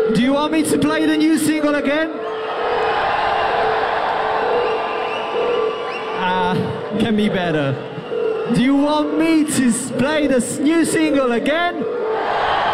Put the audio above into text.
Do you want me to play the new single again? Can be better. Do you want me to play this new single again?